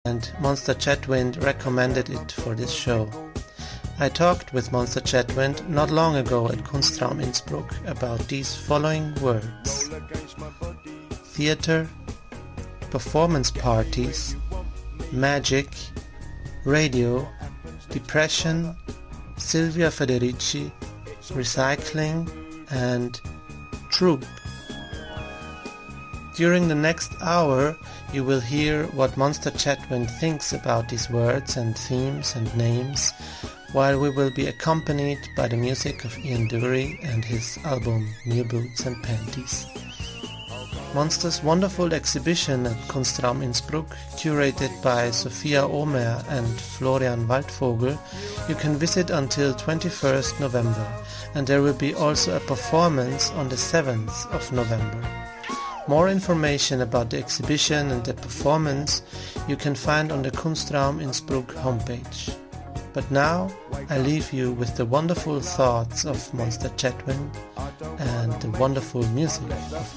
and Monster Chatwind recommended it for this show. I talked with Monster Chatwind not long ago at Kunstraum Innsbruck about these following words: theater, performance parties, magic, radio, depression, Silvia Federici, recycling, and troupe. During the next hour, you will hear what Monster Chatwind thinks about these words and themes and names, while we will be accompanied by the music of Ian Dury and his album New Boots and Panties. Monster's wonderful exhibition at Kunstraum Innsbruck, curated by Sophia Omer and Florian Waldvogel, you can visit until 21st November, and there will be also a performance on the 7th of November. More information about the exhibition and the performance you can find on the Kunstraum Innsbruck homepage. But now I leave you with the wonderful thoughts of Monster Chatwind and the wonderful music of